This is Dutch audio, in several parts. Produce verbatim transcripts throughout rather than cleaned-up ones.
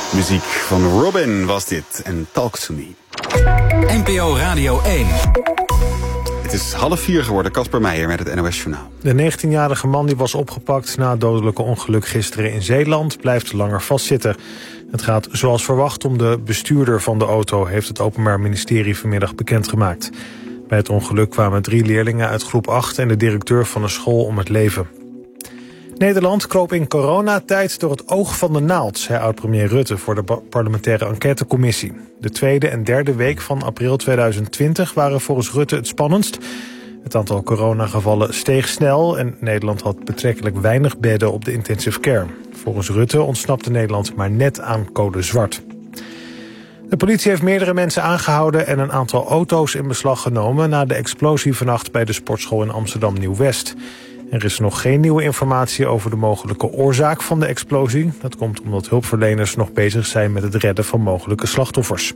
Muziek van Robin was dit en Talk to Me. N P O Radio één. Het is half vier geworden, Casper Meijer met het N O S Journaal. De negentienjarige man die was opgepakt na het dodelijke ongeluk gisteren in Zeeland blijft langer vastzitten. Het gaat zoals verwacht om de bestuurder van de auto, heeft het Openbaar Ministerie vanmiddag bekendgemaakt. Bij het ongeluk kwamen drie leerlingen uit groep acht en de directeur van een school om het leven. Nederland kroop in coronatijd door het oog van de naald, zei oud-premier Rutte voor de parlementaire enquêtecommissie. De tweede en derde week van april tweeduizend twintig waren volgens Rutte het spannendst. Het aantal coronagevallen steeg snel en Nederland had betrekkelijk weinig bedden op de intensive care. Volgens Rutte ontsnapte Nederland maar net aan code zwart. De politie heeft meerdere mensen aangehouden en een aantal auto's in beslag genomen na de explosie vannacht bij de sportschool in Amsterdam Nieuw-West. Er is nog geen nieuwe informatie over de mogelijke oorzaak van de explosie. Dat komt omdat hulpverleners nog bezig zijn met het redden van mogelijke slachtoffers.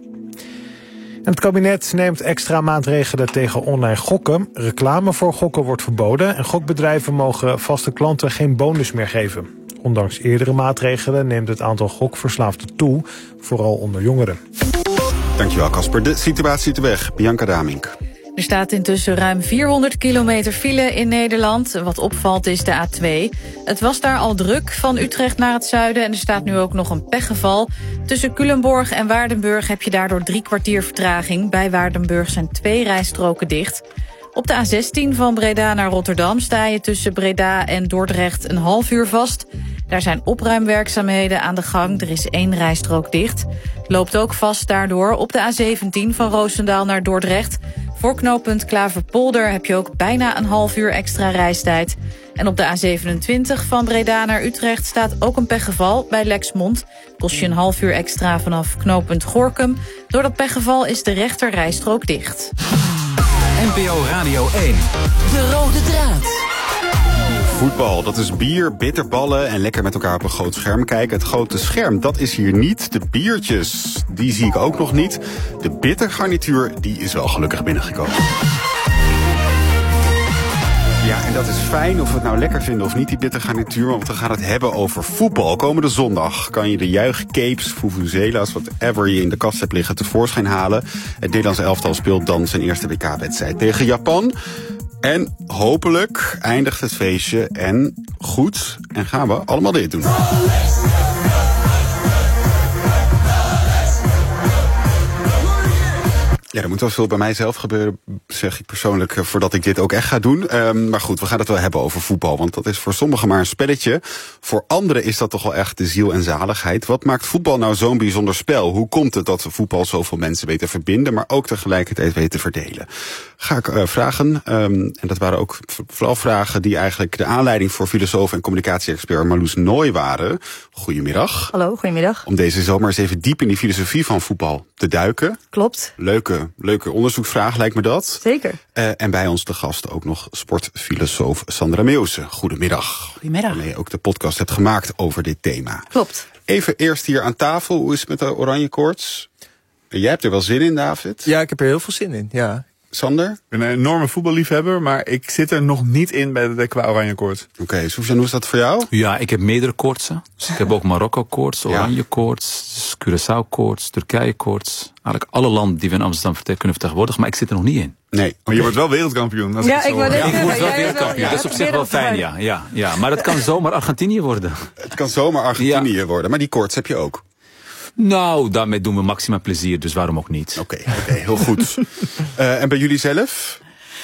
En het kabinet neemt extra maatregelen tegen online gokken. Reclame voor gokken wordt verboden en gokbedrijven mogen vaste klanten geen bonus meer geven. Ondanks eerdere maatregelen neemt het aantal gokverslaafden toe, vooral onder jongeren. Dankjewel Casper. De situatie te weg, Bianca Damink. Er staat intussen ruim vierhonderd kilometer file in Nederland. Wat opvalt is de A twee. Het was daar al druk van Utrecht naar het zuiden en er staat nu ook nog een pechgeval. Tussen Culemborg en Waardenburg heb je daardoor drie kwartier vertraging. Bij Waardenburg zijn twee rijstroken dicht. Op de A zestien van Breda naar Rotterdam sta je tussen Breda en Dordrecht een half uur vast. Daar zijn opruimwerkzaamheden aan de gang. Er is één rijstrook dicht. Loopt ook vast daardoor op de A zeventien van Roosendaal naar Dordrecht. Voor knooppunt Klaverpolder heb je ook bijna een half uur extra reistijd. En op de A zevenentwintig van Breda naar Utrecht staat ook een pechgeval bij Lexmond. Kost je een half uur extra vanaf knooppunt Gorinchem. Door dat pechgeval is de rechter rijstrook dicht. N P O Radio één. De rode draad. Voetbal, dat is bier, bitterballen en lekker met elkaar op een groot scherm kijken. Het grote scherm, dat is hier niet. De biertjes, die zie ik ook nog niet. De bittergarnituur, die is wel gelukkig binnengekomen. Ja, en dat is fijn of we het nou lekker vinden of niet, die bittergarnituur. Want we gaan het hebben over voetbal. Komende zondag kan je de juichcapes, vuvuzela's, whatever je in de kast hebt liggen, tevoorschijn halen. Het Nederlandse elftal speelt dan zijn eerste W K-wedstrijd tegen Japan. En hopelijk eindigt het feestje en goed. En gaan we allemaal dit doen. Ja, er moet wel veel bij mijzelf gebeuren, zeg ik persoonlijk, voordat ik dit ook echt ga doen. Um, maar goed, we gaan het wel hebben over voetbal, want dat is voor sommigen maar een spelletje. Voor anderen is dat toch wel echt de ziel en zaligheid. Wat maakt voetbal nou zo'n bijzonder spel? Hoe komt het dat voetbal zoveel mensen weet te verbinden, maar ook tegelijkertijd weet te verdelen? Ga ik uh, vragen, um, en dat waren ook vooral vragen die eigenlijk de aanleiding voor filosoof en communicatie-expert Marloes Nooy waren. Goedemiddag. Hallo, goedemiddag. Om deze zomer eens even diep in die filosofie van voetbal te duiken. Klopt. Leuke, leuke onderzoeksvraag lijkt me dat. Zeker. Uh, en bij ons de gast ook nog sportfilosoof Sandra Meeuwse. Goedemiddag. Goedemiddag. Waarmee je ook de podcast hebt gemaakt over dit thema. Klopt. Even eerst hier aan tafel. Hoe is het met de oranje koorts? Jij hebt er wel zin in, David? Ja, ik heb er heel veel zin in, ja. Sander? Ik ben een enorme voetballiefhebber, maar ik zit er nog niet in bij de qua oranje koorts. Oké, okay, Sofiane, hoe is dat voor jou? Ja, ik heb meerdere koortsen. Dus ik heb ook Marokko-koorts, Oranje-koorts, Curaçao-koorts, Turkije-koorts. Eigenlijk alle landen die we in Amsterdam kunnen vertegenwoordigen, maar ik zit er nog niet in. Nee, maar okay. Je wordt wel wereldkampioen. Als ja, ik, ik, word ja, ik word wel wereldkampioen. Ja, dat is op zich wel fijn, ja, ja, ja. Maar dat kan zomaar Argentinië worden. Het kan zomaar Argentinië ja. worden, maar die koorts heb je ook. Nou, daarmee doen we maximaal plezier, dus waarom ook niet? Oké, okay, okay, heel goed. uh, en bij jullie zelf?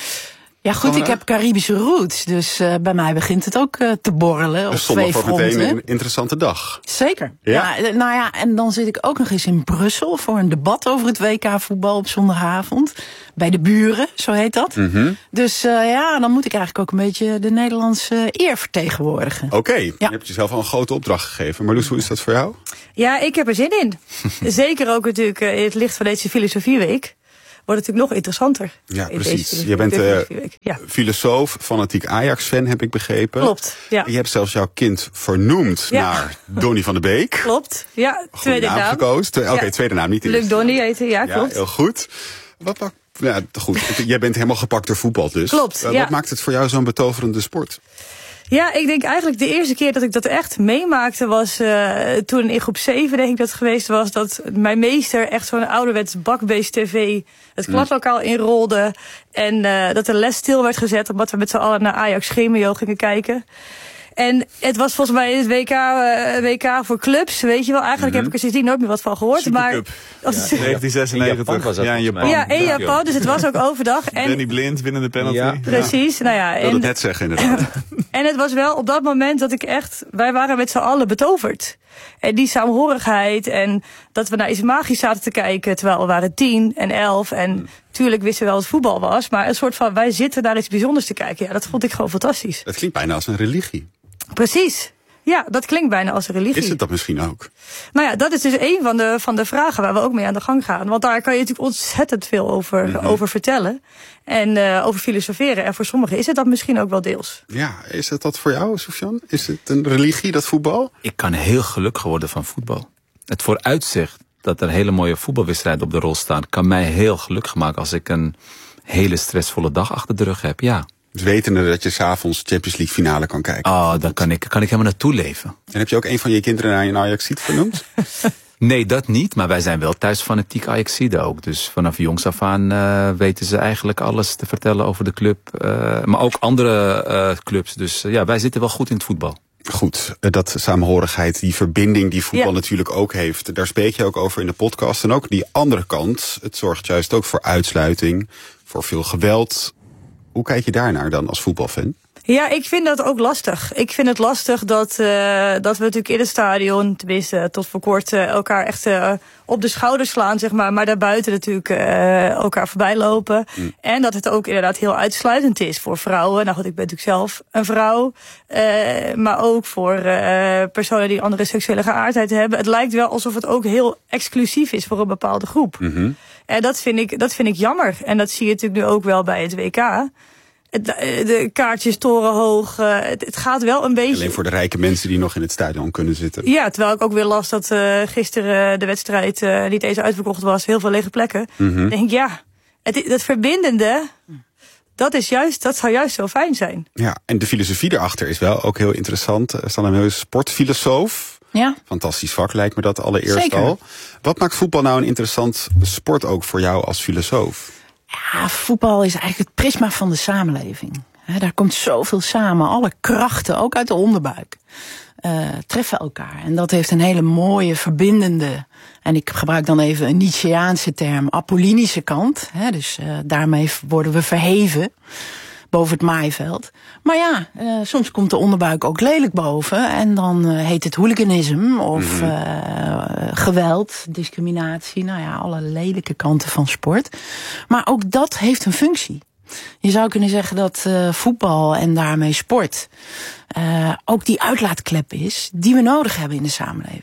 Ja goed, ik heb Caribische roots, dus uh, bij mij begint het ook uh, te borrelen op dus twee fronten. Zondag wordt meteen een interessante dag. Zeker. Ja? Ja, nou ja, en dan zit ik ook nog eens in Brussel voor een debat over het W K-voetbal op zondagavond. Bij de buren, zo heet dat. Mm-hmm. Dus uh, ja, dan moet ik eigenlijk ook een beetje de Nederlandse eer vertegenwoordigen. Oké, okay. Ja. Je hebt jezelf al een grote opdracht gegeven. Marloes, hoe is dat voor jou? Ja, ik heb er zin in. Zeker ook natuurlijk in het licht van deze filosofieweek. Wordt het natuurlijk nog interessanter. Ja, precies. Je bent uh, ja. filosoof, fanatiek Ajax-fan, heb ik begrepen. Klopt, ja. Je hebt zelfs jouw kind vernoemd ja. naar Donny van de Beek. Klopt, ja. Tweede naam. naam. gekozen. Oké, okay, ja. tweede naam, niet eerst. Luc Donny heette, ja, ja, klopt. Heel goed. Wat maakt, ja, goed. Jij bent helemaal gepakt door voetbal dus. Klopt, uh, ja. Wat maakt het voor jou zo'n betoverende sport? Ja, ik denk eigenlijk de eerste keer dat ik dat echt meemaakte was uh, toen in groep zeven, denk ik dat het geweest was, dat mijn meester echt zo'n ouderwets bakbeest tv het kladlokaal inrolde en uh, dat de les stil werd gezet omdat we met z'n allen naar Ajax Gemio gingen kijken. En het was volgens mij het W K, uh, W K voor clubs, weet je wel. Eigenlijk mm-hmm. heb ik er sindsdien nooit meer wat van gehoord. Supercup. Maar ja, negentien zesennegentig. Ja, in Japan. Ja, in Japan, dus het was ook overdag. En Danny Blind winnen de penalty. Ja. Precies, nou ja. Ik wil het net zeggen inderdaad. En het was wel op dat moment dat ik echt, wij waren met z'n allen betoverd. En die saamhorigheid en dat we naar iets magisch zaten te kijken, terwijl we waren tien en elf en mm. tuurlijk wisten we wel wat voetbal was, maar een soort van wij zitten naar iets bijzonders te kijken. Ja, dat vond ik gewoon fantastisch. Het klinkt bijna als een religie. Precies. Ja, dat klinkt bijna als een religie. Is het dat misschien ook? Nou ja, dat is dus een van de, van de vragen waar we ook mee aan de gang gaan. Want daar kan je natuurlijk ontzettend veel over, mm-hmm. over vertellen. En uh, over filosoferen. En voor sommigen is het dat misschien ook wel deels. Ja, is het dat voor jou, Soufiane? Is het een religie, dat voetbal? Ik kan heel gelukkig worden van voetbal. Het vooruitzicht dat er hele mooie voetbalwedstrijden op de rol staan, kan mij heel gelukkig maken als ik een hele stressvolle dag achter de rug heb, ja. Dus wetende dat je 's avonds Champions League finale kan kijken. Oh, daar kan ik, kan ik helemaal naartoe leven. En heb je ook een van je kinderen naar een Ajaxiet vernoemd? Nee, dat niet. Maar wij zijn wel thuis fanatiek Ajaxiden ook. Dus vanaf jongs af aan uh, weten ze eigenlijk alles te vertellen over de club. Uh, maar ook andere uh, clubs. Dus uh, ja, wij zitten wel goed in het voetbal. Goed, dat samenhorigheid, die verbinding die voetbal ja. natuurlijk ook heeft. Daar spreek je ook over in de podcast. En ook die andere kant, het zorgt juist ook voor uitsluiting, voor veel geweld. Hoe kijk je daarnaar dan als voetbalfan? Ja, ik vind dat ook lastig. Ik vind het lastig dat, uh, dat we natuurlijk in het stadion, tenminste tot voor kort, uh, elkaar echt uh, op de schouders slaan, zeg maar. Maar daarbuiten natuurlijk uh, elkaar voorbij lopen. Mm. En dat het ook inderdaad heel uitsluitend is voor vrouwen. Nou goed, ik ben natuurlijk zelf een vrouw. Uh, maar ook voor uh, personen die andere seksuele geaardheid hebben. Het lijkt wel alsof het ook heel exclusief is voor een bepaalde groep. Mm-hmm. En dat vind ik, dat vind ik jammer. En dat zie je natuurlijk nu ook wel bij het W K. De kaartjes torenhoog. Uh, het, het gaat wel een beetje. Alleen voor de rijke mensen die nog in het stadion kunnen zitten. Ja, terwijl ik ook weer las dat uh, gisteren de wedstrijd uh, niet eens uitverkocht was. Heel veel lege plekken. Mm-hmm. Denk ik, ja, het, het verbindende, dat is juist, dat zou juist zo fijn zijn. Ja, en de filosofie erachter is wel ook heel interessant. Sanne Meus, sportfilosoof. Ja. Fantastisch vak lijkt me dat allereerst Zeker. al. Wat maakt voetbal nou een interessant sport ook voor jou als filosoof? Ja, voetbal is eigenlijk het prisma van de samenleving. He, daar komt zoveel samen. Alle krachten, ook uit de onderbuik, uh, treffen elkaar. En dat heeft een hele mooie, verbindende, en ik gebruik dan even een Nietzscheaanse term, apollinische kant. He, dus uh, daarmee worden we verheven boven het maaiveld. Maar ja, uh, soms komt de onderbuik ook lelijk boven. En dan uh, heet het hooliganisme of mm-hmm. uh, geweld, discriminatie. Nou ja, alle lelijke kanten van sport. Maar ook dat heeft een functie. Je zou kunnen zeggen dat uh, voetbal en daarmee sport uh, ook die uitlaatklep is die we nodig hebben in de samenleving.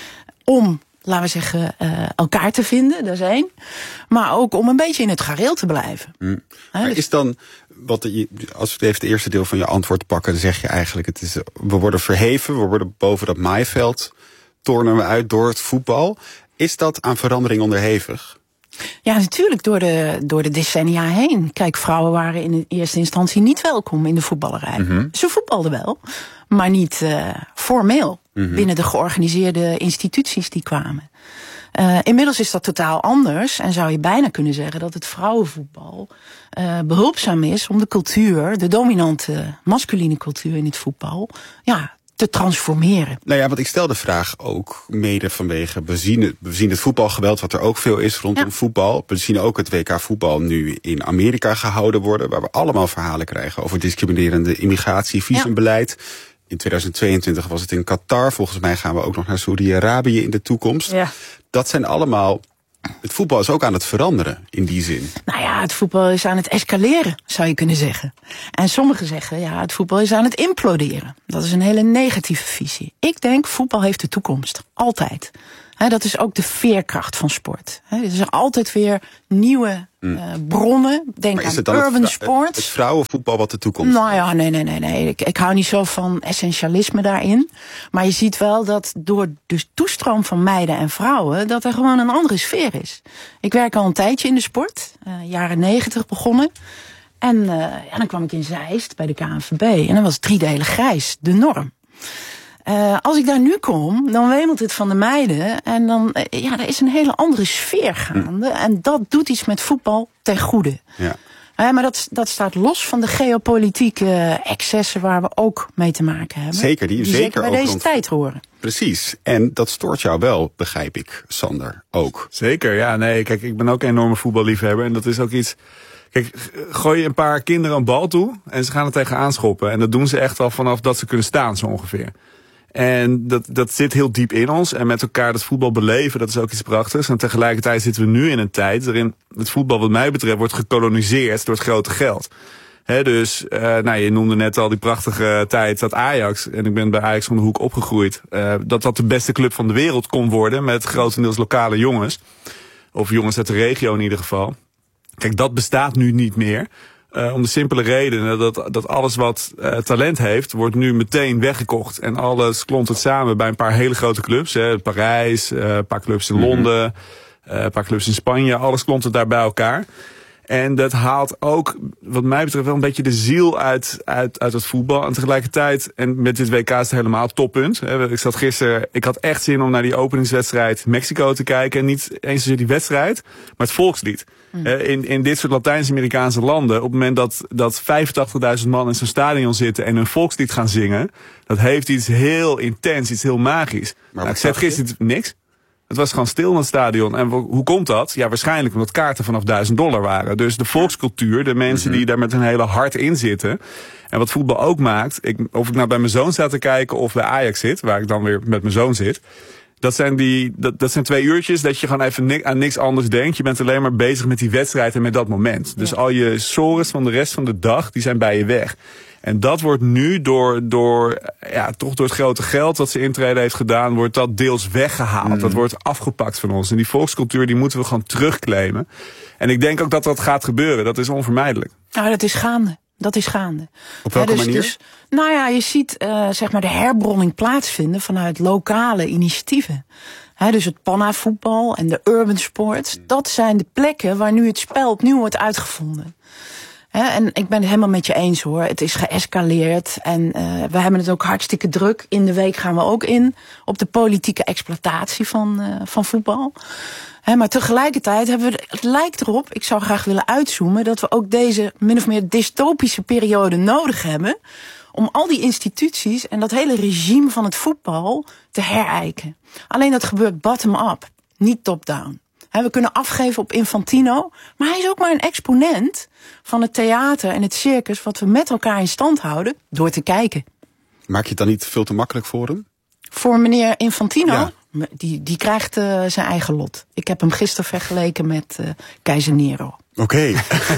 Om, laten we zeggen, uh, elkaar te vinden, dat is één. Maar ook om een beetje in het gareel te blijven. Mm. He, maar dus is dan, wat je, als we even het eerste deel van je antwoord pakken, dan zeg je eigenlijk, het is, we worden verheven, we worden boven dat maaiveld, tornen we uit door het voetbal. Is dat aan verandering onderhevig? Ja, natuurlijk door de, door de decennia heen. Kijk, vrouwen waren in eerste instantie niet welkom in de voetballerij. Mm-hmm. Ze voetbalden wel, maar niet uh, formeel. Mm-hmm. Binnen de georganiseerde instituties die kwamen. Uh, inmiddels is dat totaal anders. En zou je bijna kunnen zeggen dat het vrouwenvoetbal uh, behulpzaam is om de cultuur, de dominante masculine cultuur in het voetbal, ja, te transformeren. Nou ja, want ik stel de vraag ook mede vanwege, we zien het, we zien het voetbalgeweld wat er ook veel is rondom ja. voetbal. We zien ook het W K voetbal nu in Amerika gehouden worden, waar we allemaal verhalen krijgen over discriminerende immigratie, visumbeleid. Ja. In tweeduizend tweeëntwintig was het in Qatar. Volgens mij gaan we ook nog naar Saudi-Arabië in de toekomst. Ja. Dat zijn allemaal. Het voetbal is ook aan het veranderen in die zin. Nou ja, het voetbal is aan het escaleren, zou je kunnen zeggen. En sommigen zeggen, ja, het voetbal is aan het imploderen. Dat is een hele negatieve visie. Ik denk, voetbal heeft de toekomst. Altijd. He, dat is ook de veerkracht van sport. He, er zijn altijd weer nieuwe uh, bronnen. Denk maar is aan het dan urban het, sports. Het vrouwenvoetbal wat de toekomst Nou ja, nee, nee, nee. nee. Ik, ik hou niet zo van essentialisme daarin. Maar je ziet wel dat door de toestroom van meiden en vrouwen, dat er gewoon een andere sfeer is. Ik werk al een tijdje in de sport. Uh, jaren negentig begonnen. En uh, ja, dan kwam ik in Zeist bij de K N V B. En dan was driedelig grijs, de norm. Uh, als ik daar nu kom, dan wemelt het van de meiden. En dan, uh, ja, er is een hele andere sfeer gaande. En dat doet iets met voetbal ten goede. Ja. Uh, maar dat, dat staat los van de geopolitieke excessen waar we ook mee te maken hebben. Zeker, die, die zeker, zeker bij ook deze rond... tijd horen. Precies. En dat stoort jou wel, begrijp ik, Sander, ook. Zeker, ja. Nee, kijk, ik ben ook een enorme voetballiefhebber. En dat is ook iets... Kijk, gooi je een paar kinderen een bal toe en ze gaan er tegenaan schoppen. En dat doen ze echt al vanaf dat ze kunnen staan, zo ongeveer. En dat, dat zit heel diep in ons. En met elkaar dat voetbal beleven, dat is ook iets prachtigs. En tegelijkertijd zitten we nu in een tijd waarin het voetbal wat mij betreft wordt gekoloniseerd door het grote geld. He, dus, uh, nou, je noemde net al die prachtige tijd dat Ajax, en ik ben bij Ajax van de Hoek opgegroeid, uh, dat dat de beste club van de wereld kon worden met grotendeels lokale jongens. Of jongens uit de regio in ieder geval. Kijk, dat bestaat nu niet meer. Uh, om de simpele reden dat, dat alles wat uh, talent heeft, wordt nu meteen weggekocht. En alles klontert samen bij een paar hele grote clubs. Hè, Parijs, uh, een paar clubs in Londen, uh, een paar clubs in Spanje. Alles klontert daar bij elkaar. En dat haalt ook, wat mij betreft, wel een beetje de ziel uit, uit, uit het voetbal. En tegelijkertijd, en met dit W K is het helemaal toppunt. Ik zat gisteren, ik had echt zin om naar die openingswedstrijd Mexico te kijken. En niet eens zozeer die wedstrijd, maar het volkslied. Mm. In, in dit soort Latijns-Amerikaanse landen, op het moment dat, dat vijfentachtigduizend man in zo'n stadion zitten en een volkslied gaan zingen, dat heeft iets heel intens, iets heel magisch. Maar nou, ik zei gisteren niks. Het was gewoon stil in het stadion. En hoe komt dat? Ja, waarschijnlijk omdat kaarten vanaf duizend dollar waren. Dus de volkscultuur, de mensen mm-hmm. die daar met hun hele hart in zitten. En wat voetbal ook maakt, ik, of ik nou bij mijn zoon sta te kijken of bij Ajax zit, waar ik dan weer met mijn zoon zit. Dat zijn, die, dat, dat zijn twee uurtjes dat je gewoon even ni- aan niks anders denkt. Je bent alleen maar bezig met die wedstrijd en met dat moment. Ja. Dus al je sores van de rest van de dag, die zijn bij je weg. En dat wordt nu door, door, ja, toch door het grote geld dat ze intrede heeft gedaan, wordt dat deels weggehaald. Mm. Dat wordt afgepakt van ons. En die volkscultuur, die moeten we gewoon terugclaimen. En ik denk ook dat dat gaat gebeuren. Dat is onvermijdelijk. Nou, dat is gaande. Dat is gaande. Op welke ja, dus, manier? Dus, nou ja, je ziet uh, zeg maar de herbronning plaatsvinden vanuit lokale initiatieven. He, dus het Panna-voetbal en de urban sports. Dat zijn de plekken waar nu het spel opnieuw wordt uitgevonden. He, en ik ben het helemaal met je eens hoor. Het is geëscaleerd en uh, we hebben het ook hartstikke druk. In de week gaan we ook in op de politieke exploitatie van, uh, van voetbal. He, maar tegelijkertijd hebben we, het lijkt erop, ik zou graag willen uitzoomen, dat we ook deze min of meer dystopische periode nodig hebben om al die instituties en dat hele regime van het voetbal te herijken. Alleen dat gebeurt bottom-up, niet top-down. He, we kunnen afgeven op Infantino, maar hij is ook maar een exponent van het theater en het circus wat we met elkaar in stand houden door te kijken. Maak je het dan niet veel te makkelijk voor hem? Voor meneer Infantino? Ja. Die, die krijgt uh, zijn eigen lot. Ik heb hem gisteren vergeleken met uh, keizer Nero. Oké. Okay.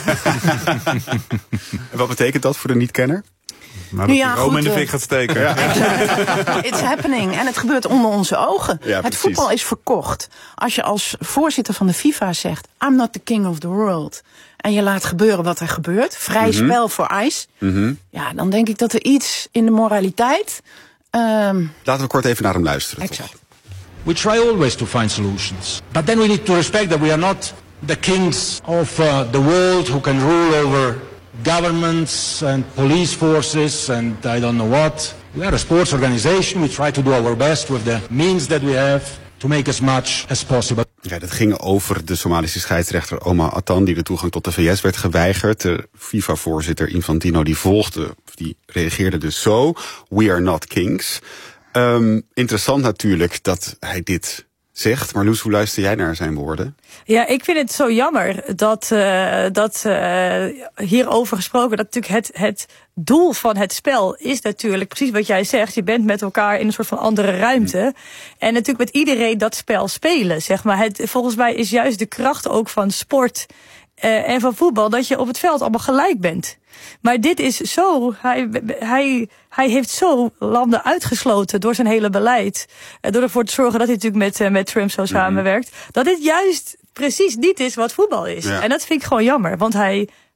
En wat betekent dat voor de niet-kenner? Maar dat ja, die Rome in de uh, fik gaat steken. Ja. It's happening. En het gebeurt onder onze ogen. Ja, het voetbal is verkocht. Als je als voorzitter van de FIFA zegt, I'm not the king of the world. En je laat gebeuren wat er gebeurt. Vrij mm-hmm. spel voor ijs. Mm-hmm. Ja, dan denk ik dat er iets in de moraliteit... Um, Laten we kort even naar hem luisteren. Exact. Toch? We try always to find solutions. But then we need to respect that we are not the kings of uh, the world who can rule over governments and police forces and I don't know what. We are a sports organization. We try to do our best with the means that we have to make as much as possible. Ja, dat ging over de Somalische scheidsrechter Omar Atan, die de toegang tot de V S werd geweigerd. De FIFA-voorzitter Infantino die volgde, die reageerde dus zo: We are not kings. Um, interessant natuurlijk dat hij dit zegt. Maar Loes, hoe luister jij naar zijn woorden? Ja, ik vind het zo jammer dat, uh, dat uh, hierover gesproken, dat natuurlijk het, het doel van het spel is natuurlijk precies wat jij zegt. Je bent met elkaar in een soort van andere ruimte. Mm. En natuurlijk met iedereen dat spel spelen, zeg maar. Het, volgens mij is juist de kracht ook van sport uh, en van voetbal dat je op het veld allemaal gelijk bent. Maar dit is zo, hij, hij, hij heeft zo landen uitgesloten door zijn hele beleid. Door ervoor te zorgen dat hij natuurlijk met, met Trump zo samenwerkt. Dat dit juist precies niet is wat voetbal is. Ja. En dat vind ik gewoon jammer, want hij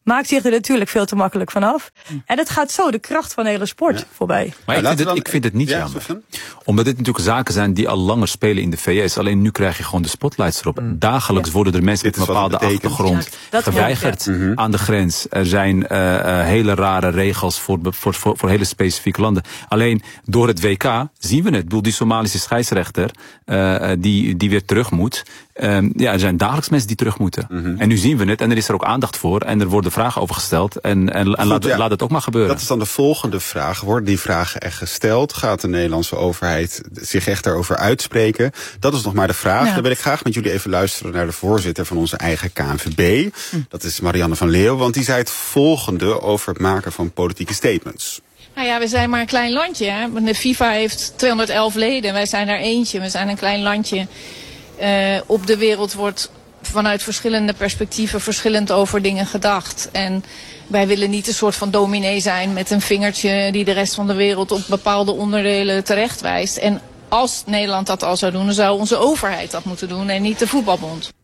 maakt zich er natuurlijk veel te makkelijk vanaf. En het gaat zo de kracht van de hele sport ja. voorbij. Maar ik vind, het, ik vind het niet ja, jammer. Omdat dit natuurlijk zaken zijn die al langer spelen in de V S. Alleen nu krijg je gewoon de spotlights erop. Mm. Dagelijks ja. worden er mensen met een bepaalde achtergrond ja, geweigerd ja. mm-hmm. aan de grens. Er zijn uh, uh, hele rare regels voor, voor, voor, voor hele specifieke landen. Alleen door het W K zien we het. Ik bedoel, die Somalische scheidsrechter uh, die, die weer terug moet. Um, ja, er zijn dagelijks mensen die terug moeten. Mm-hmm. En nu zien we het en er is er ook aandacht voor. En er worden vragen over gesteld. En, en, en Goed, laat, ja. laat het ook maar gebeuren. Dat is dan de volgende vraag. Worden die vragen echt gesteld? Gaat de Nederlandse overheid zich echt daarover uitspreken? Dat is nog maar de vraag. Ja. Dan wil ik graag met jullie even luisteren naar de voorzitter van onze eigen K N V B. Hm. Dat is Marianne van Leeuw. Want die zei het volgende over het maken van politieke statements. Nou ja, we zijn maar een klein landje. Hè? De FIFA heeft tweehonderdelf leden. Wij zijn er eentje. We zijn een klein landje. Uh, op de wereld wordt vanuit verschillende perspectieven verschillend over dingen gedacht. En wij willen niet een soort van dominee zijn met een vingertje die de rest van de wereld op bepaalde onderdelen terecht wijst. En als Nederland dat al zou doen, dan zou onze overheid dat moeten doen en niet de voetbalbond.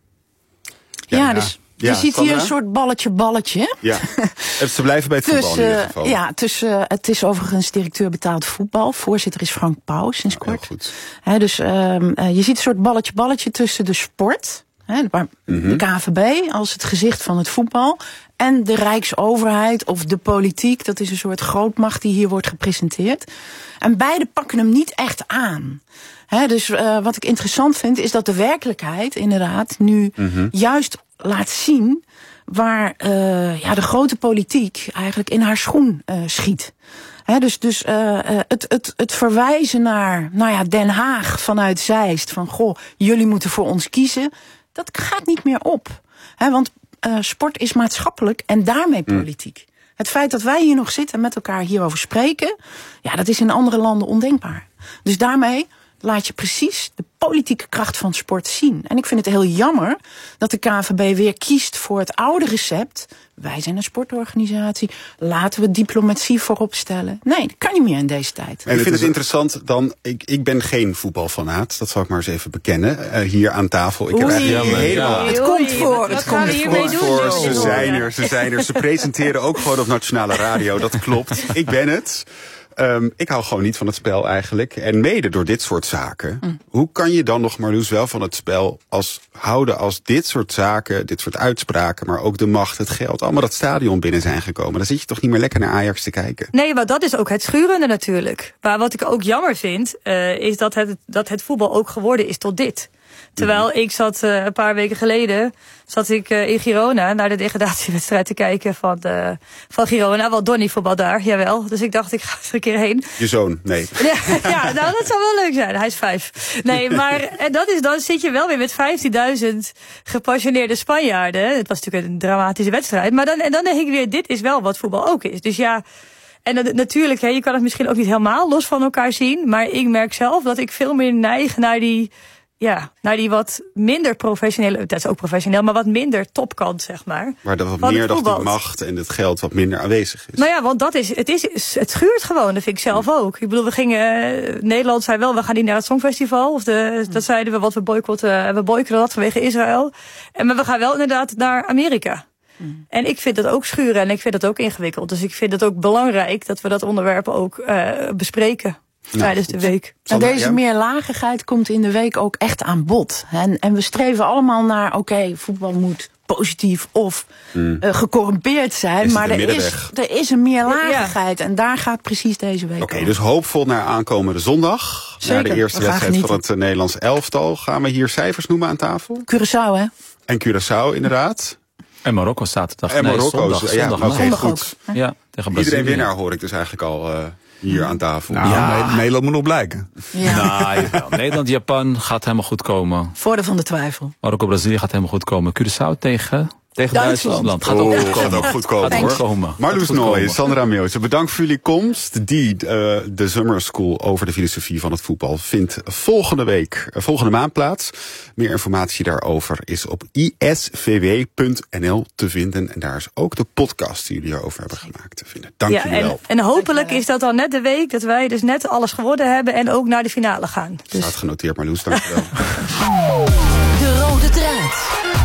Ja, ja dus... Ja, je ziet Sandra? Hier een soort balletje-balletje. Ja, ze blijven bij het voetbal in ieder geval. Ja, dus, uh, het is overigens directeur betaald voetbal. Voorzitter is Frank Pauw, sinds oh, kort. Goed. He, dus um, uh, je ziet een soort balletje-balletje tussen de sport, he, waar mm-hmm. de K N V B als het gezicht van het voetbal, en de Rijksoverheid of de politiek. Dat is een soort grootmacht die hier wordt gepresenteerd. En beide pakken hem niet echt aan. He, dus uh, wat ik interessant vind is dat de werkelijkheid inderdaad nu mm-hmm. juist laat zien waar uh, ja, de grote politiek eigenlijk in haar schoen uh, schiet. He, dus dus uh, uh, het, het, het verwijzen naar nou ja, Den Haag vanuit Zeist, van goh, jullie moeten voor ons kiezen, dat gaat niet meer op. He, want uh, sport is maatschappelijk en daarmee politiek. Mm. Het feit dat wij hier nog zitten en met elkaar hierover spreken, ja, dat is in andere landen ondenkbaar. Dus daarmee laat je precies de politieke kracht van sport zien. En ik vind het heel jammer dat de K N V B weer kiest voor het oude recept. Wij zijn een sportorganisatie, laten we diplomatie voorop stellen. Nee, dat kan niet meer in deze tijd. En ik vind het interessant dan, ik, ik ben geen voetbalfanaat, dat zal ik maar eens even bekennen, uh, hier aan tafel. Ik Oei, heb eigenlijk ja, helemaal... Het komt voor, het komt voor. voor. Ze zijn er, ze zijn er. Ze presenteren ook gewoon op nationale radio, dat klopt. Ik ben het. Um, ik hou gewoon niet van het spel eigenlijk. En mede door dit soort zaken. Mm. Hoe kan je dan nog, Marloes, wel van het spel als houden als dit soort zaken, dit soort uitspraken, maar ook de macht, het geld, allemaal dat stadion binnen zijn gekomen? Dan zit je toch niet meer lekker naar Ajax te kijken? Nee, maar dat is ook het schurende natuurlijk. Maar wat ik ook jammer vind, uh, is dat het, dat het voetbal ook geworden is tot dit. Terwijl ik zat uh, een paar weken geleden zat ik uh, in Girona naar de degradatiewedstrijd te kijken van, uh, van Girona. Want Donny voetbal daar, jawel. Dus ik dacht, ik ga er een keer heen. Je zoon, nee. Ja, ja, nou dat zou wel leuk zijn. Hij is vijf. Nee, maar en dat is, dan zit je wel weer met vijftienduizend gepassioneerde Spanjaarden. Het was natuurlijk een dramatische wedstrijd. Maar dan, en dan denk ik weer, dit is wel wat voetbal ook is. Dus ja... En dat, natuurlijk, hè, je kan het misschien ook niet helemaal los van elkaar zien. Maar ik merk zelf dat ik veel meer neig naar die... Ja, naar die wat minder professionele, dat is ook professioneel, maar wat minder topkant, zeg maar. Waar dat wat meer dat die macht en het geld wat minder aanwezig is. Nou ja, want dat is, het is, het schuurt gewoon, dat vind ik zelf ook. Ik bedoel, we gingen, Nederland zei wel, we gaan niet naar het Songfestival. Of de, dat zeiden we, wat we boycotten, we boycotten dat vanwege Israël. En maar we gaan wel inderdaad naar Amerika. Mm. En ik vind dat ook schuren en ik vind dat ook ingewikkeld. Dus ik vind het ook belangrijk dat we dat onderwerp ook uh, bespreken. Nou, tijdens de week. En deze ja. meerlagigheid komt in de week ook echt aan bod. En, en we streven allemaal naar, oké, okay, voetbal moet positief of mm. uh, gecorrumpeerd zijn. Is maar er is, er is een meerlagigheid. Ja. En daar gaat precies deze week Oké, okay, dus hoopvol naar aankomende zondag. Zeker, naar de eerste wedstrijd van het uh, Nederlands elftal. Gaan we hier cijfers noemen aan tafel? Curaçao, hè? En Curaçao, inderdaad. En Marokko zaterdag. En nee, Marokko, zondag. ja, zondag, okay, goed. Ja, tegen Brazilië. Iedereen winnaar hoor ik dus eigenlijk al... Uh, hier aan tafel. Nou, ja. Nederland moet nog blijken. Ja. Nou, Nederland, Japan gaat helemaal goed komen. Voordeel van de twijfel. Marokko, Brazilië gaat helemaal goed komen. Curaçao tegen... Tegen Duitsland. Duitsland. Gaat ook goed komen. Gaat ook goed komen, hoor. komen. Marloes Nooij, Sandra Meeuwse, bedankt voor jullie komst. Die, uh, de Summer School over de filosofie van het voetbal vindt volgende week, uh, volgende maand plaats. Meer informatie daarover is op i s v w punt n l te vinden. En daar is ook de podcast die jullie erover hebben gemaakt te vinden. Dank ja, jullie en, wel. En hopelijk is dat dan net de week dat wij dus net alles geworden hebben en ook naar de finale gaan. Dus. Staat genoteerd, Marloes, dank je wel. De rode draad.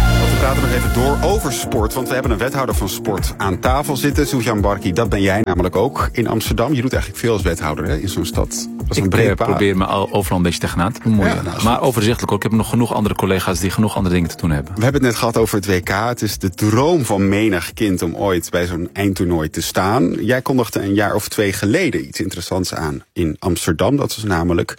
praten nog even door over sport. Want we hebben een wethouder van sport aan tafel zitten. Sofian Barki, dat ben jij namelijk ook in Amsterdam. Je doet eigenlijk veel als wethouder hè, in zo'n stad. Dat is ik een brede paard. probeer me al overal een beetje tegenaan te bemoeien. Ja, nou, maar overzichtelijk ook. Ik heb nog genoeg andere collega's die genoeg andere dingen te doen hebben. We hebben het net gehad over het W K. Het is de droom van menig kind om ooit bij zo'n eindtoernooi te staan. Jij kondigde een jaar of twee geleden iets interessants aan in Amsterdam. Dat was namelijk,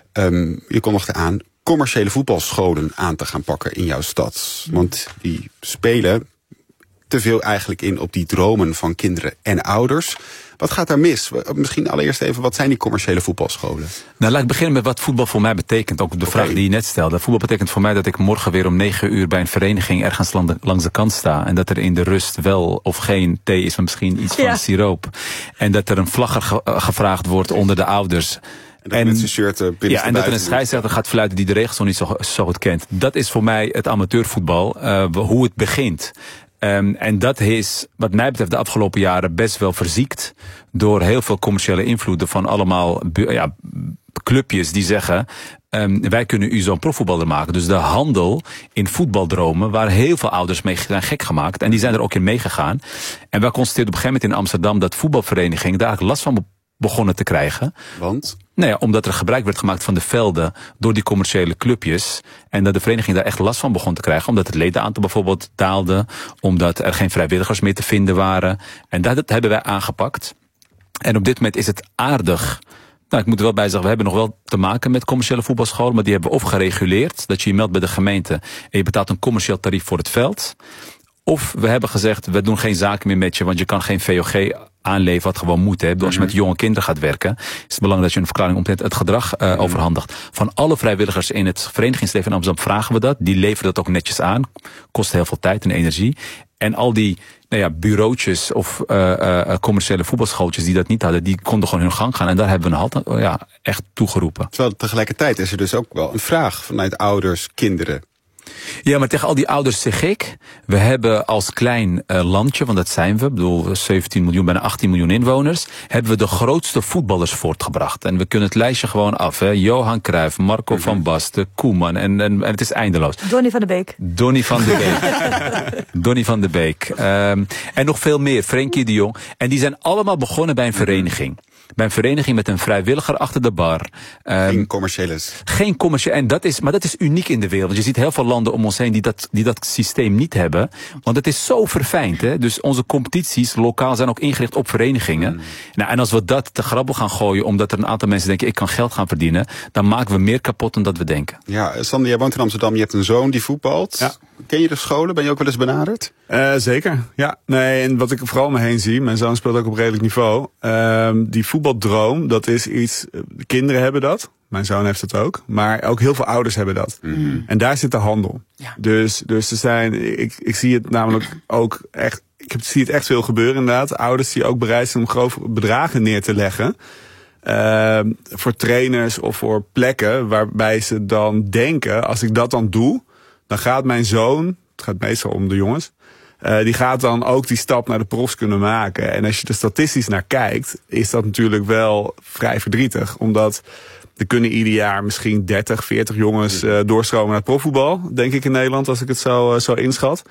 um, je kondigde aan commerciële voetbalscholen aan te gaan pakken in jouw stad. Want die spelen te veel eigenlijk in op die dromen van kinderen en ouders. Wat gaat daar mis? Misschien allereerst even, wat zijn die commerciële voetbalscholen? Nou, laat ik beginnen met wat voetbal voor mij betekent. Ook de okay. vraag die je net stelde. Voetbal betekent voor mij dat ik morgen weer om negen uur bij een vereniging ergens langs de kant sta. En dat er in de rust wel of geen thee is, maar misschien iets ja. van siroop. En dat er een vlagger ge- gevraagd wordt onder de ouders. En dat, en, met zijn shirt uh, ja, en dat er een scheidsrechter gaat fluiten die de regels nog niet zo, zo goed kent. Dat is voor mij het amateurvoetbal, uh, hoe het begint. Um, en dat is, wat mij betreft, de afgelopen jaren best wel verziekt door heel veel commerciële invloeden van allemaal ja, clubjes die zeggen, um, wij kunnen u zo'n profvoetballer maken. Dus de handel in voetbaldromen, waar heel veel ouders mee zijn gek gemaakt. En die zijn er ook in meegegaan. En wij constateerden op een gegeven moment in Amsterdam dat voetbalverenigingen daar eigenlijk last van begonnen te krijgen. Want? Nou ja, omdat er gebruik werd gemaakt van de velden door die commerciële clubjes. En dat de vereniging daar echt last van begon te krijgen. Omdat het ledenaantal bijvoorbeeld daalde. Omdat er geen vrijwilligers meer te vinden waren. En dat, dat hebben wij aangepakt. En op dit moment is het aardig. Nou, ik moet er wel bij zeggen, we hebben nog wel te maken met commerciële voetbalscholen. Maar die hebben we of gereguleerd, dat je je meldt bij de gemeente en je betaalt een commercieel tarief voor het veld. Of we hebben gezegd, we doen geen zaken meer met je, want je kan geen V O G aanleveren wat gewoon moet. Hè. Als je met jonge kinderen gaat werken, is het belangrijk dat je een verklaring omtrent het gedrag uh, overhandigt. Van alle vrijwilligers in het verenigingsleven in Amsterdam vragen we dat. Die leveren dat ook netjes aan. Kost heel veel tijd en energie. En al die nou ja, bureautjes of uh, uh, commerciële voetbalschooltjes die dat niet hadden, die konden gewoon hun gang gaan. En daar hebben we een halt uh, ja, echt toegeroepen. Terwijl tegelijkertijd is er dus ook wel een vraag vanuit ouders, kinderen. Ja, maar tegen al die ouders zeg ik, we hebben als klein uh, landje, want dat zijn we, ik bedoel zeventien miljoen, bijna achttien miljoen inwoners, hebben we de grootste voetballers voortgebracht. En we kunnen het lijstje gewoon af, hè. Johan Cruijff, Marco mm-hmm. van Basten, Koeman, en, en, en het is eindeloos. Donny van de Beek. Donny van de Beek. Donny van de Beek. Um, en nog veel meer, Frenkie de Jong. En die zijn allemaal begonnen bij een vereniging. Bij een vereniging met een vrijwilliger achter de bar. Um, geen commerciële. Geen commerciële. En dat is, maar dat is uniek in de wereld. Je ziet heel veel landen om ons heen die dat, die dat systeem niet hebben. Want het is zo verfijnd. Hè? Dus onze competities lokaal zijn ook ingericht op verenigingen. Mm. Nou, en als we dat te grabbel gaan gooien, omdat er een aantal mensen denken, ik kan geld gaan verdienen, dan maken we meer kapot dan dat we denken. Ja, Sander, jij woont in Amsterdam, je hebt een zoon die voetbalt. Ja. Ken je de scholen? Ben je ook wel eens benaderd? Uh, zeker, ja. Nee, en wat ik vooral om me heen zie, mijn zoon speelt ook op redelijk niveau. Uh, die voetbaldroom, dat is iets, de kinderen hebben dat. Mijn zoon heeft het ook. Maar ook heel veel ouders hebben dat. Mm-hmm. En daar zit de handel. Ja. Dus, dus er zijn, ik, ik zie het namelijk ook echt, ik zie het echt veel gebeuren inderdaad. Ouders die ook bereid zijn om grove bedragen neer te leggen. Uh, voor trainers of voor plekken waarbij ze dan denken, als ik dat dan doe, dan gaat mijn zoon, het gaat meestal om de jongens, uh, die gaat dan ook die stap naar de profs kunnen maken. En als je er statistisch naar kijkt, is dat natuurlijk wel vrij verdrietig. Omdat er kunnen ieder jaar misschien dertig, veertig jongens uh, doorstromen naar het profvoetbal, denk ik in Nederland, als ik het zo, uh, zo inschat.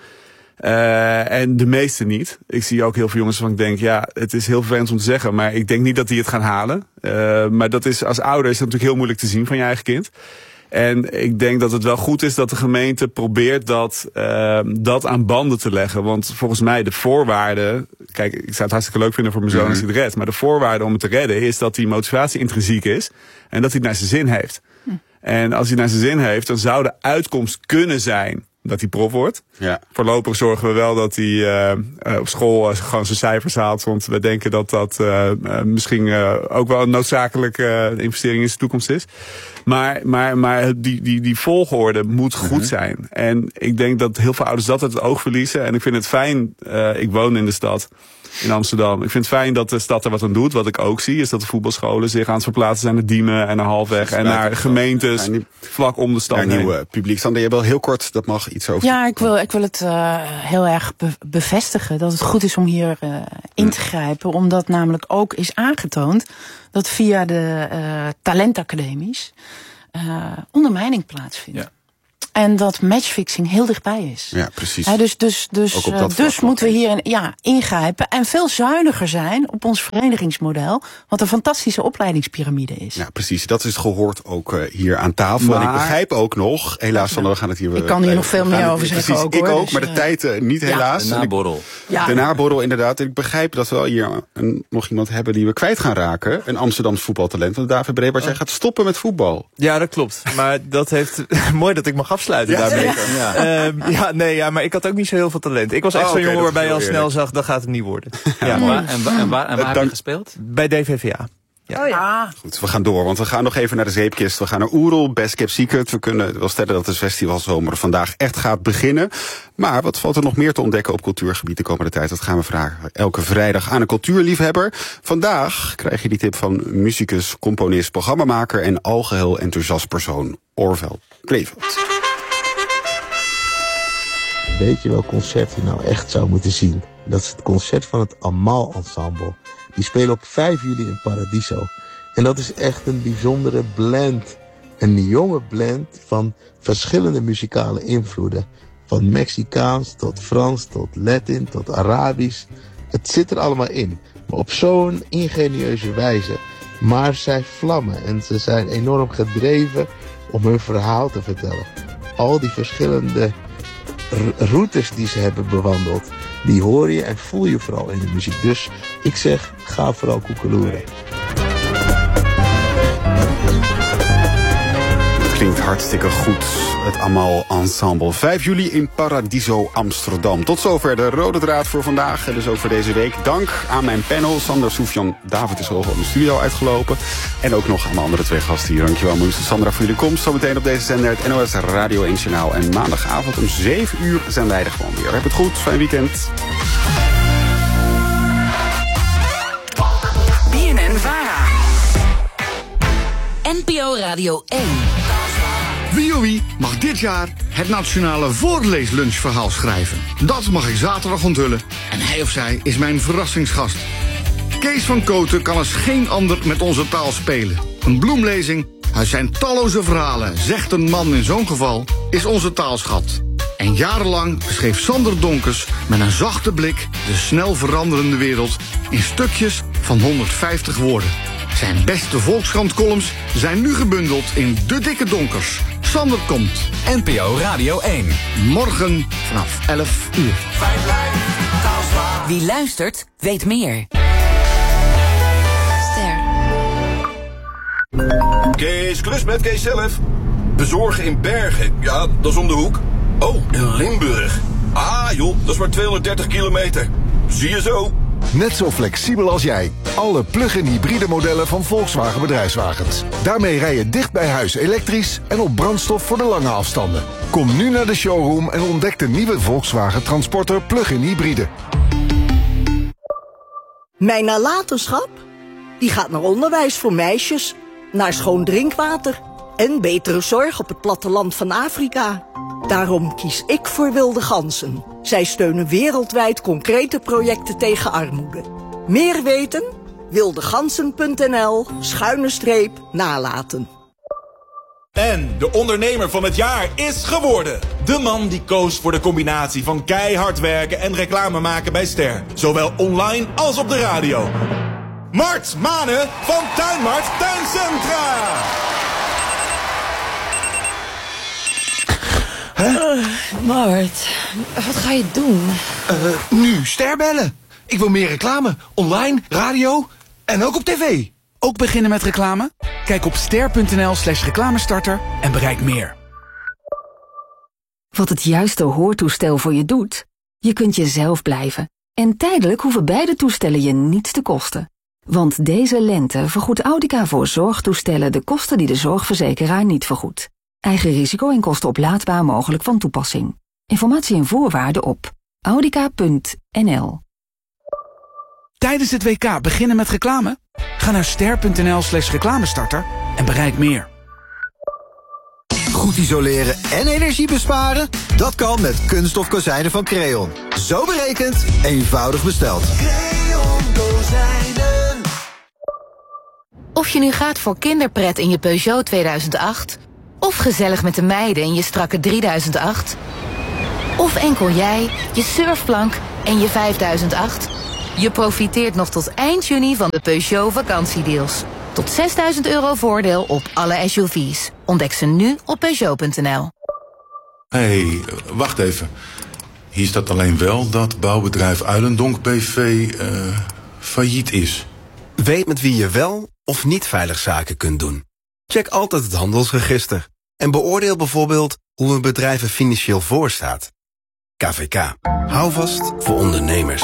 Uh, en de meeste niet. Ik zie ook heel veel jongens van ik denk, ja, het is heel vervelend om te zeggen, maar ik denk niet dat die het gaan halen. Uh, maar dat is, als ouder is dat natuurlijk heel moeilijk te zien van je eigen kind. En ik denk dat het wel goed is dat de gemeente probeert dat, uh, dat aan banden te leggen. Want volgens mij de voorwaarden, kijk, ik zou het hartstikke leuk vinden voor mijn zoon als hij het redt. Maar de voorwaarde om het te redden is dat die motivatie intrinsiek is. En dat hij het naar zijn zin heeft. Hm. En als hij het naar zijn zin heeft, dan zou de uitkomst kunnen zijn dat hij prof wordt. Ja. Voorlopig zorgen we wel dat hij uh, uh, op school uh, gewoon zijn cijfers haalt. Want we denken dat dat uh, uh, misschien uh, ook wel een noodzakelijke uh, investering in zijn toekomst is. Maar, maar, maar die, die, die volgorde moet goed mm-hmm. zijn. En ik denk dat heel veel ouders dat uit het oog verliezen. En ik vind het fijn, uh, ik woon in de stad, in Amsterdam. Ik vind het fijn dat de stad er wat aan doet. Wat ik ook zie, is dat de voetbalscholen zich aan het verplaatsen zijn naar Diemen en naar Halfweg. En naar gemeentes ja, vlak om de stad heen. Nieuwe publiek. Sander, je wil heel kort, dat mag iets over. Ja, ik wil, ik wil het uh, heel erg be- bevestigen. Dat het goed is om hier uh, in te grijpen. Omdat namelijk ook is aangetoond dat via de uh, talentacademies uh, ondermijning plaatsvindt. Ja. En dat matchfixing heel dichtbij is. Ja, precies. He, dus dus, dus, uh, dus moeten we hier ja, ingrijpen. En veel zuiniger zijn op ons verenigingsmodel. Wat een fantastische opleidingspyramide is. Ja, precies. Dat is gehoord ook uh, hier aan tafel. Maar, en ik begrijp ook nog, helaas Sander, we gaan het hier... Ik kan hier nog veel meer over zeggen precies, ook, ik hoor, ook, dus, maar de uh, tijd uh, niet helaas. De naborrel. Ja. De naborrel, inderdaad. Ik begrijp dat we wel hier een, nog iemand hebben die we kwijt gaan raken. Een Amsterdams voetbaltalent. Want David Brebaert, jij gaat stoppen met voetbal. Ja, dat klopt. Maar dat heeft... Mooi dat ik mag afsluiten ja, daarmee. Ja. Ja. Um, ja, nee, ja, maar ik had ook niet zo heel veel talent. Ik was echt oh, zo'n okay, jongen waarbij je al snel zag, dat gaat het niet worden. Ja. Ja. En waar, en waar, en waar, en waar heb je gespeeld? Bij D V V A. Ja. Oh ja. Goed, we gaan door, want we gaan nog even naar de zeepkist. We gaan naar Oerol, Best Kept Secret. We kunnen wel stellen dat de festivalzomer vandaag echt gaat beginnen. Maar wat valt er nog meer te ontdekken op cultuurgebied de komende tijd? Dat gaan we vragen elke vrijdag aan een cultuurliefhebber. Vandaag krijg je die tip van muzikus, componist, programmamaker en algeheel enthousiast persoon Orvel Kleefeld. Weet je welk concert je nou echt zou moeten zien? Dat is het concert van het Amal Ensemble. Die spelen op vijf juli in Paradiso. En dat is echt een bijzondere blend. Een jonge blend van verschillende muzikale invloeden. Van Mexicaans tot Frans, tot Latin, tot Arabisch. Het zit er allemaal in. Maar op zo'n ingenieuze wijze. Maar zij vlammen en ze zijn enorm gedreven om hun verhaal te vertellen. Al die verschillende routes die ze hebben bewandeld, die hoor je en voel je vooral in de muziek. Dus ik zeg, ga vooral koekeloeren. Klinkt hartstikke goed, het Amal Ensemble. vijf juli in Paradiso Amsterdam. Tot zover de rode draad voor vandaag en dus ook voor deze week. Dank aan mijn panel. Sander, Soefjan, David is al in de studio uitgelopen. En ook nog aan mijn andere twee gasten hier. Dankjewel Moes en Sandra voor jullie komst. Zometeen op deze zender het N O S Radio één Journaal. En maandagavond om zeven uur zijn wij er gewoon weer. Heb het goed, fijn weekend. B N N Vara. N P O Radio één. Wie oh wie mag dit jaar het nationale voorleeslunchverhaal schrijven. Dat mag ik zaterdag onthullen en hij of zij is mijn verrassingsgast. Kees van Kooten kan als geen ander met onze taal spelen. Een bloemlezing uit zijn talloze verhalen, zegt een man in zo'n geval, is onze taalschat. En jarenlang beschreef Sander Donkers met een zachte blik de snel veranderende wereld in stukjes van honderdvijftig woorden. Zijn beste Volkskrant-columns zijn nu gebundeld in De Dikke Donkers. Sander komt. N P O Radio één. Morgen vanaf elf uur. Wie luistert, weet meer. Ster. Kees Klus met Kees zelf. Bezorgen in Bergen. Ja, dat is om de hoek. Oh, in Limburg. Ah joh, dat is maar tweehonderddertig kilometer. Zie je zo. Net zo flexibel als jij. Alle plug-in hybride modellen van Volkswagen Bedrijfswagens. Daarmee rij je dicht bij huis elektrisch en op brandstof voor de lange afstanden. Kom nu naar de showroom en ontdek de nieuwe Volkswagen Transporter plug-in hybride. Mijn nalatenschap? Die gaat naar onderwijs voor meisjes, naar schoon drinkwater en betere zorg op het platteland van Afrika. Daarom kies ik voor Wilde Ganzen. Zij steunen wereldwijd concrete projecten tegen armoede. Meer weten? wildegansen punt n l schuine streep nalaten. En de ondernemer van het jaar is geworden. De man die koos voor de combinatie van keihard werken en reclame maken bij Ster. Zowel online als op de radio. Mart Manen van Tuinmart Tuincentra. Huh? Uh, Mart, wat ga je doen? Uh, nu Ster bellen. Ik wil meer reclame. Online, radio en ook op tv. Ook beginnen met reclame? Kijk op ster.nl slash reclamestarter en bereik meer. Wat het juiste hoortoestel voor je doet? Je kunt jezelf blijven. En tijdelijk hoeven beide toestellen je niets te kosten. Want deze lente vergoedt Audica voor zorgtoestellen de kosten die de zorgverzekeraar niet vergoedt. Eigen risico en kosten oplaadbaar mogelijk van toepassing. Informatie en voorwaarden op audica punt n l. Tijdens het W K beginnen met reclame? Ga naar ster.nl slash reclamestarter en bereik meer. Goed isoleren en energie besparen? Dat kan met kunststof kozijnen van Creon. Zo berekend, eenvoudig besteld. Creon kozijnen. Of je nu gaat voor kinderpret in je Peugeot tweeduizend acht... Of gezellig met de meiden in je strakke drieduizend acht. Of enkel jij, je surfplank en je vijfduizend acht. Je profiteert nog tot eind juni van de Peugeot vakantiedeals. Tot zesduizend euro voordeel op alle S U V's. Ontdek ze nu op Peugeot punt n l. Hé, hey, wacht even. Hier staat alleen wel dat bouwbedrijf Uilendonk B V uh, failliet is. Weet met wie je wel of niet veilig zaken kunt doen. Check altijd het handelsregister. En beoordeel bijvoorbeeld hoe een bedrijf er financieel voor staat. K V K. Hou vast voor ondernemers.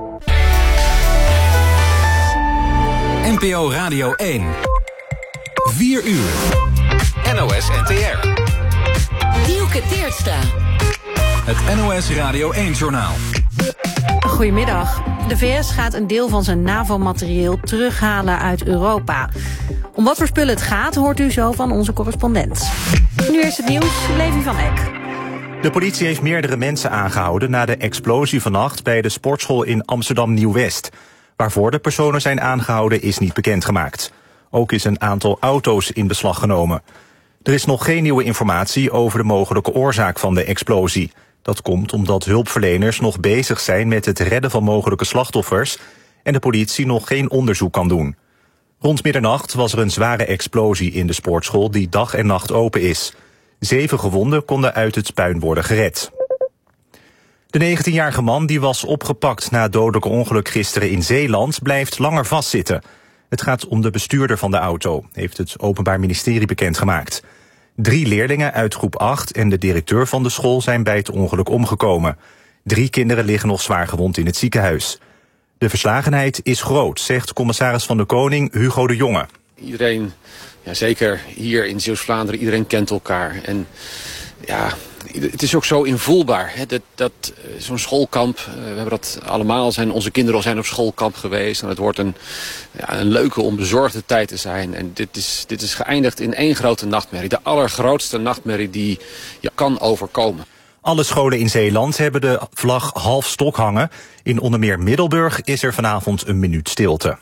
N P O Radio één. vier uur. N O S N T R. Dielke Teertstra. Het N O S Radio één-journaal. Goedemiddag. De V S gaat een deel van zijn NAVO-materieel terughalen uit Europa. Om wat voor spullen het gaat, hoort u zo van onze correspondent. Nu eerst het nieuws, Levi van Eck. De politie heeft meerdere mensen aangehouden na de explosie vannacht bij de sportschool in Amsterdam Nieuw-West. Waarvoor de personen zijn aangehouden is niet bekendgemaakt. Ook is een aantal auto's in beslag genomen. Er is nog geen nieuwe informatie over de mogelijke oorzaak van de explosie. Dat komt omdat hulpverleners nog bezig zijn met het redden van mogelijke slachtoffers en de politie nog geen onderzoek kan doen. Rond middernacht was er een zware explosie in de sportschool die dag en nacht open is. Zeven gewonden konden uit het puin worden gered. De negentienjarige man die was opgepakt na het dodelijke ongeluk gisteren in Zeeland blijft langer vastzitten. Het gaat om de bestuurder van de auto, heeft het Openbaar Ministerie bekendgemaakt. Drie leerlingen uit groep acht en de directeur van de school zijn bij het ongeluk omgekomen. Drie kinderen liggen nog zwaar gewond in het ziekenhuis. De verslagenheid is groot, zegt commissaris van de Koning Hugo de Jonge. Iedereen, ja, zeker hier in Zeeuws-Vlaanderen, iedereen kent elkaar. En ja, het is ook zo invoelbaar. Hè, dat, dat, zo'n schoolkamp, we hebben dat allemaal, zijn, onze kinderen zijn op schoolkamp geweest. En het wordt een, ja, een leuke, onbezorgde tijd te zijn. En dit is, dit is geëindigd in één grote nachtmerrie. De allergrootste nachtmerrie die je kan overkomen. Alle scholen in Zeeland hebben de vlag half stok hangen. In onder meer Middelburg is er vanavond een minuut stilte.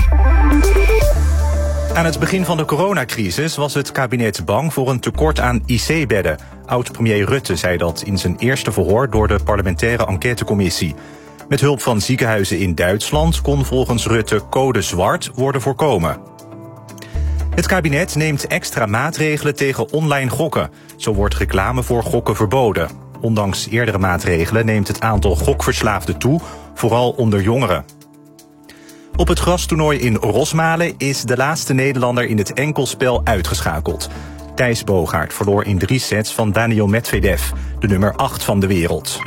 Aan het begin van de coronacrisis was het kabinet bang voor een tekort aan I C-bedden. Oud-premier Rutte zei dat in zijn eerste verhoor door de parlementaire enquêtecommissie. Met hulp van ziekenhuizen in Duitsland kon volgens Rutte code zwart worden voorkomen. Het kabinet neemt extra maatregelen tegen online gokken. Zo wordt reclame voor gokken verboden. Ondanks eerdere maatregelen neemt het aantal gokverslaafden toe, vooral onder jongeren. Op het grastoernooi in Rosmalen is de laatste Nederlander in het enkelspel uitgeschakeld. Thijs Bogaert verloor in drie sets van Daniil Medvedev, de nummer acht van de wereld.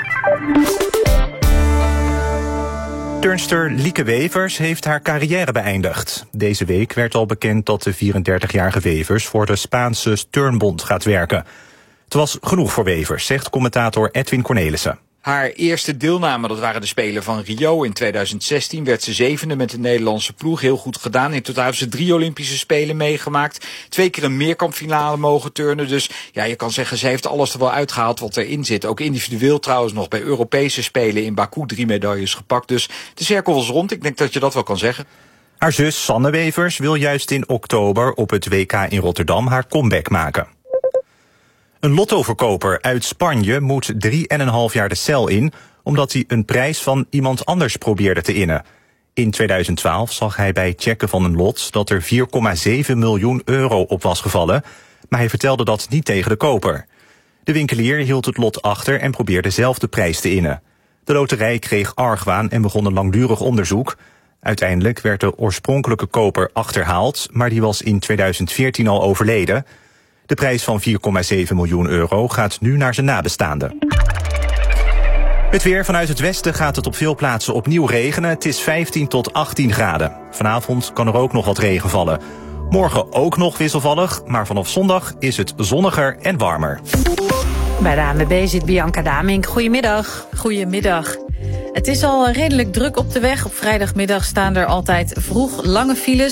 Turnster Lieke Wevers heeft haar carrière beëindigd. Deze week werd al bekend dat de vierendertigjarige Wevers voor de Spaanse Turnbond gaat werken. Het was genoeg voor Wevers, zegt commentator Edwin Cornelissen. Haar eerste deelname, dat waren de Spelen van Rio. In tweeduizend zestien werd ze zevende met de Nederlandse ploeg. Heel goed gedaan. In totaal heeft ze drie Olympische Spelen meegemaakt. Twee keer een meerkampfinale mogen turnen. Dus ja, je kan zeggen, ze heeft alles er wel uitgehaald wat erin zit. Ook individueel trouwens nog bij Europese Spelen in Baku drie medailles gepakt. Dus de cirkel was rond. Ik denk dat je dat wel kan zeggen. Haar zus Sanne Wevers wil juist in oktober op het W K in Rotterdam haar comeback maken. Een lottoverkoper uit Spanje moet drie en een half jaar de cel in, omdat hij een prijs van iemand anders probeerde te innen. In tweeduizend twaalf zag hij bij checken van een lot dat er vier komma zeven miljoen euro op was gevallen, maar hij vertelde dat niet tegen de koper. De winkelier hield het lot achter en probeerde zelf de prijs te innen. De loterij kreeg argwaan en begon een langdurig onderzoek. Uiteindelijk werd de oorspronkelijke koper achterhaald, maar die was in tweeduizend veertien al overleden. De prijs van vier komma zeven miljoen euro gaat nu naar zijn nabestaanden. Het weer. Vanuit het westen gaat het op veel plaatsen opnieuw regenen. Het is vijftien tot achttien graden. Vanavond kan er ook nog wat regen vallen. Morgen ook nog wisselvallig, maar vanaf zondag is het zonniger en warmer. Bij de A N W B zit Bianca Damink. Goedemiddag. Goedemiddag. Het is al redelijk druk op de weg. Op vrijdagmiddag staan er altijd vroeg lange files.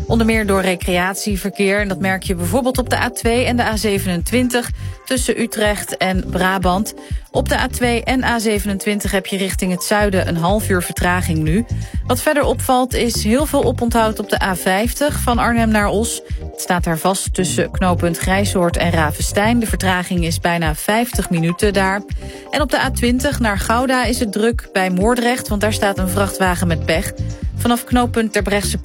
Onder meer door recreatieverkeer. En dat merk je bijvoorbeeld op de A twee en de A zevenentwintig... tussen Utrecht en Brabant. Op de A twee en A zevenentwintig heb je richting het zuiden een half uur vertraging nu. Wat verder opvalt is heel veel oponthoud op de A vijftig van Arnhem naar Os. Het staat daar vast tussen knooppunt Grijshoort en Ravenstein. De vertraging is bijna vijftig minuten daar. En op de A twintig naar Gouda is het druk bij Moordrecht, want daar staat een vrachtwagen met pech. Vanaf knooppunt Terbrechtseplein